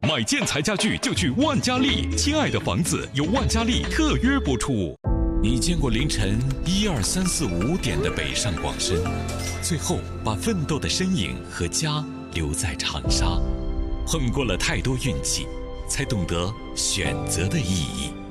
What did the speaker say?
买建材家具就去万家丽，亲爱的房子由万家丽特约播出。你见过凌晨1、2、3、4、5点的北上广深，最后把奋斗的身影和家留在长沙，碰过了太多运气，才懂得选择的意义。